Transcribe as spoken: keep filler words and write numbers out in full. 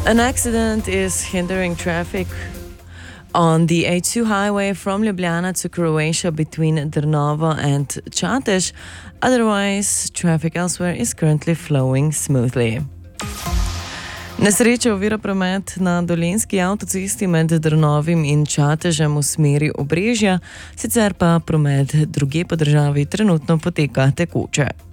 An accident is hindering traffic on the A two highway from Ljubljana to Croatia between Drnovo and Čatež. Otherwise, traffic elsewhere is currently flowing smoothly. Nesreča ovira promet na dolenjski avtocesti med Drnovim in Čatežem v smeri Obrežja, sicer pa promet drugje po državi trenutno poteka tekoče.